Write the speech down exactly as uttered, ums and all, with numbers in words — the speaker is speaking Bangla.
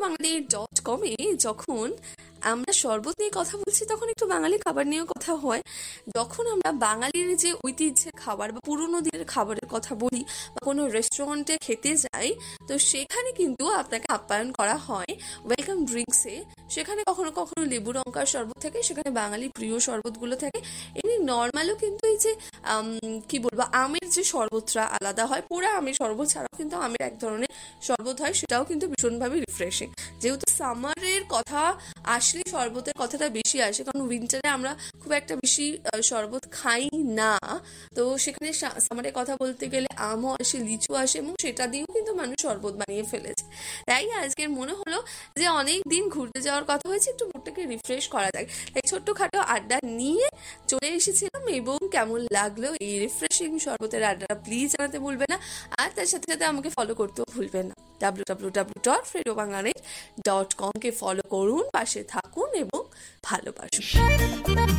বাঙালি ডট কমে যখন আমরা শরবত নিয়ে কথা বলছি তখন একটু বাঙালি খাবার নিয়েও কথা হয়। যখন আমরা বাঙালির যে ঐতিহ্যের খাবার বা পুরোনো দিনের খাবারের কথা বলি বা কোনো রেস্টুরেন্টে খেতে যাই, তো সেখানে কিন্তু আপনাকে আপ্যায়ন করা হয় ওয়েলকাম ড্রিঙ্কসে। সেখানে কখনো কখনো লেবু লঙ্কার শরবত থাকে, সেখানে বাঙালি প্রিয় শরবতগুলো থাকে। এমনি নর্মালও কিন্তু এই যে আম, কি বলবো, আমের যে শরবতটা আলাদা হয়, পুরো আমের শরবত ছাড়াও কিন্তু আমের এক ধরনের শরবত হয়, সেটাও কিন্তু ভীষণভাবে রিফ্রেশিং। যেহেতু সামারের কথা আসলে শরবতের কথাটা বেশি আসে, কারণ উইন্টারে আমরা খুব একটা বেশি আহ, শরবত খাই না। তো সেখানে সামারের কথা বলতে গেলে আমও আসে, লিচু আসে, এবং সেটা দিয়েও কিন্তু মানুষ শরবত বানিয়ে ফেলেছে। তাই আজকের মনে হলো যে অনেক দিন ঘুরতে যাওয়ার কথা হয়েছে, একটু মুডটাকে রিফ্রেশ করা যায়, তাই ছোট্টখাটো আড্ডা নিয়ে চলে এসেছিলাম। এবং কেমন লাগলো এই রিফ্রেশিং শরবতের আড্ডাটা প্লিজ জানাতে ভুলবে না। আর তার সাথে সাথে আমাকে ফলো করতেও ভুলবেন না। W W W dot radio বাঙালি ডট কম কে ফলো করুন, পাশে থাকুন এবং ভালোবাসুন।